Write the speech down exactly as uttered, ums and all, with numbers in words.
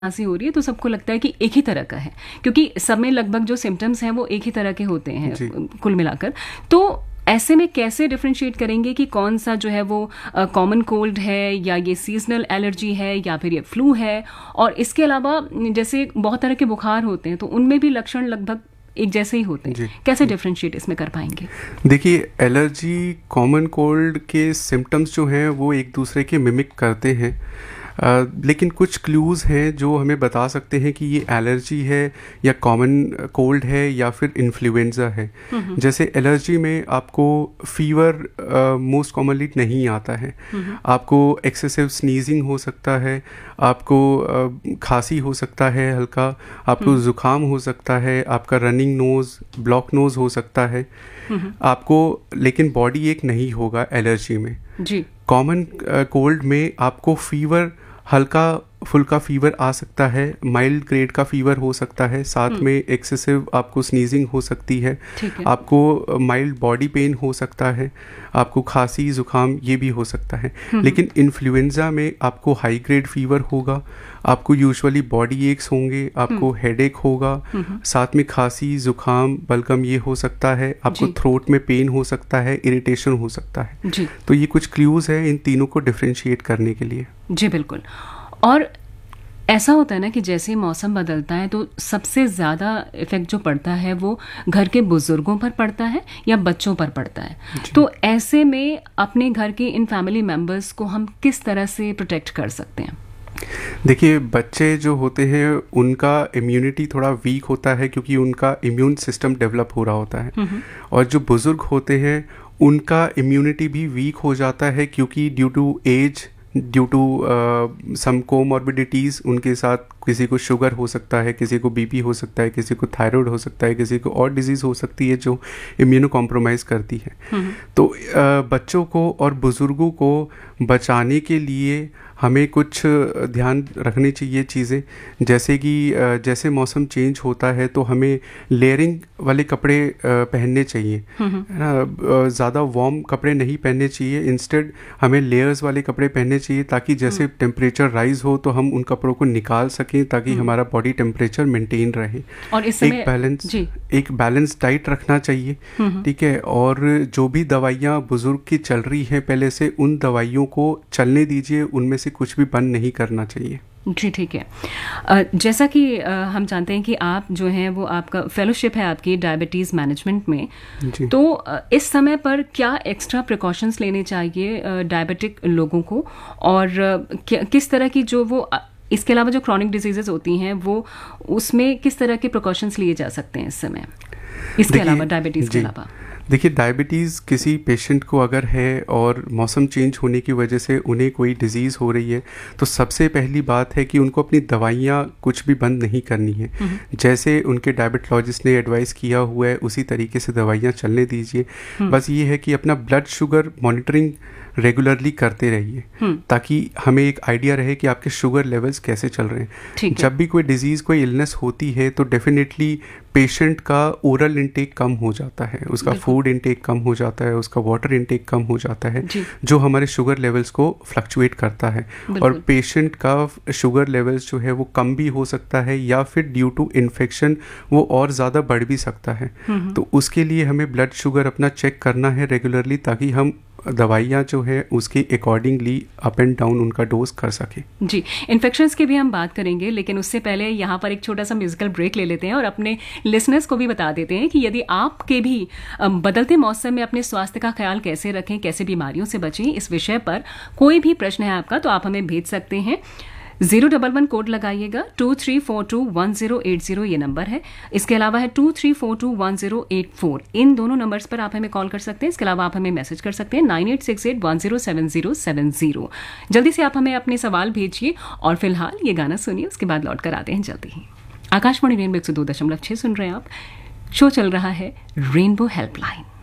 खांसी हो रही है तो सबको लगता है कि एक ही तरह का है, क्योंकि सब में लगभग जो सिम्टम्स हैं वो एक ही तरह के होते हैं कुल मिलाकर। तो ऐसे में कैसे डिफरेंशिएट करेंगे कि कौन सा जो है वो कॉमन uh, कोल्ड है या ये सीजनल एलर्जी है या फिर ये फ्लू है? और इसके अलावा जैसे बहुत तरह के बुखार होते हैं तो उनमें भी लक्षण लगभग एक जैसे ही होते हैं, कैसे डिफरेंशिएट इसमें कर पाएंगे? देखिए, एलर्जी कॉमन कोल्ड के सिम्टम्स जो हैं वो एक दूसरे के मिमिक करते हैं, Uh, लेकिन कुछ क्लूज़ हैं जो हमें बता सकते हैं कि ये एलर्जी है या कॉमन कोल्ड है या फिर इन्फ्लुएंजा है। जैसे एलर्जी में आपको फीवर मोस्ट कॉमनली नहीं आता है, आपको एक्सेसिव स्नीजिंग हो सकता है, आपको uh, खांसी हो सकता है हल्का, आपको ज़ुकाम हो सकता है, आपका रनिंग नोज़, ब्लॉक नोज़ हो सकता है आपको, लेकिन बॉडी एक नहीं होगा एलर्जी में जी। कॉमन कोल्ड में आपको फीवर, हल्का फुल्का फीवर आ सकता है, माइल्ड ग्रेड का फीवर हो सकता है, साथ में एक्सेसिव आपको स्नीजिंग हो सकती है, है। आपको माइल्ड बॉडी पेन हो सकता है, आपको खांसी ज़ुकाम ये भी हो सकता है। लेकिन इन्फ्लुएंजा में आपको हाई ग्रेड फीवर होगा, आपको यूजुअली बॉडी एक्स होंगे, आपको हेडेक होगा, साथ में खांसी ज़ुकाम बलगम ये हो सकता है, आपको थ्रोट में पेन हो सकता है, इरिटेशन हो सकता है जी। तो ये कुछ क्लूज़ है इन तीनों को डिफरेंशिएट करने के लिए। जी बिल्कुल। और ऐसा होता है ना कि जैसे मौसम बदलता है तो सबसे ज़्यादा इफ़ेक्ट जो पड़ता है वो घर के बुज़ुर्गों पर पड़ता है या बच्चों पर पड़ता है। तो ऐसे में अपने घर के इन फैमिली मेम्बर्स को हम किस तरह से प्रोटेक्ट कर सकते हैं? देखिए, बच्चे जो होते हैं उनका इम्यूनिटी थोड़ा वीक होता है क्योंकि उनका इम्यून सिस्टम डेवलप हो रहा होता है, और जो बुज़ुर्ग होते हैं उनका इम्यूनिटी भी वीक हो जाता है क्योंकि due to as, due to some comorbidities उनके साथ, किसी को शुगर हो सकता है, किसी को बीपी हो सकता है, किसी को थायराइड हो सकता है, किसी को और डिजीज़ हो सकती है जो इम्यूनो कॉम्प्रोमाइज़ करती है। तो uh, बच्चों को और बुज़ुर्गों को बचाने के लिए हमें कुछ ध्यान रखनी चाहिए चीज़ें, जैसे कि जैसे मौसम चेंज होता है तो हमें लेयरिंग वाले कपड़े पहनने चाहिए, है ना। ज़्यादा वार्म कपड़े नहीं पहनने चाहिए, इंस्टेड हमें लेयर्स वाले कपड़े पहनने चाहिए ताकि जैसे टेम्परेचर राइज हो तो हम उन कपड़ों को निकाल सकें ताकि हमारा बॉडी टेम्परेचर मेंटेन रहे। और इस एक बैलेंस एक बैलेंस डाइट रखना चाहिए, ठीक है। और जो भी दवाइयाँ बुज़ुर्ग की चल रही हैं पहले से, उन दवाइयों को चलने दीजिए, उनमें से कुछ भी बंद नहीं करना चाहिए जी। ठीक है। जैसा कि हम जानते हैं कि आप जो हैं वो आपका फेलोशिप है आपकी डायबिटीज़ मैनेजमेंट में, तो इस समय पर क्या एक्स्ट्रा प्रिकॉशंस लेने चाहिए डायबिटिक लोगों को, और किस तरह की जो वो, इसके अलावा जो क्रॉनिक डिजीजेस होती हैं वो, उसमें किस तरह के प्रिकॉशंस लिए जा सकते हैं इस समय, इसके अलावा डायबिटीज़ के अलावा? देखिए, डायबिटीज़ किसी पेशेंट को अगर है और मौसम चेंज होने की वजह से उन्हें कोई डिज़ीज़ हो रही है तो सबसे पहली बात है कि उनको अपनी दवाइयाँ कुछ भी बंद नहीं करनी है। जैसे उनके डायबिटोलॉजिस्ट ने एडवाइस किया हुआ है उसी तरीके से दवाइयाँ चलने दीजिए। बस ये है कि अपना ब्लड शुगर मॉनिटरिंग रेगुलरली करते रहिए ताकि हमें एक आइडिया रहे कि आपके शुगर लेवल्स कैसे चल रहे हैं। जब भी कोई डिजीज़, कोई इलनेस होती है तो डेफिनेटली पेशेंट का ओरल इंटेक कम हो जाता है, उसका फूड इंटेक कम हो जाता है, उसका वाटर इंटेक कम हो जाता है, जो हमारे शुगर लेवल्स को फ्लक्चुएट करता है। और पेशेंट का शुगर लेवल्स जो है वो कम भी हो सकता है या फिर ड्यू टू इन्फेक्शन वो और ज़्यादा बढ़ भी सकता है। तो उसके लिए हमें ब्लड शुगर अपना चेक करना है रेगुलरली ताकि हम दवाइयाँ जो है उसके अकॉर्डिंगली अप एंड डाउन उनका डोज कर सके जी। इन्फेक्शंस की भी हम बात करेंगे, लेकिन उससे पहले यहाँ पर एक छोटा सा म्यूजिकल ब्रेक ले लेते हैं और अपने लिसनर्स को भी बता देते हैं कि यदि आपके भी बदलते मौसम में अपने स्वास्थ्य का ख्याल कैसे रखें, कैसे बीमारियों से बचें, इस विषय पर कोई भी प्रश्न है आपका तो आप हमें भेज सकते हैं। जीरो डबल वन कोड लगाइएगा, to three four to one zero eight zero ये नंबर है। इसके अलावा है to three four to one zero eight four, इन दोनों नंबर्स पर आप हमें कॉल कर सकते हैं। इसके अलावा आप हमें मैसेज कर सकते हैं nine eight six eight one zero seven zero seven zero. जल्दी से आप हमें अपने सवाल भेजिए और फिलहाल ये गाना सुनिए, उसके बाद लौट कर आते हैं जल्दी ही। आकाशवाणी रेनबो एक सौ दो दशमलव छह सुन रहे हैं आप, शो चल रहा है रेनबो हेल्पलाइन।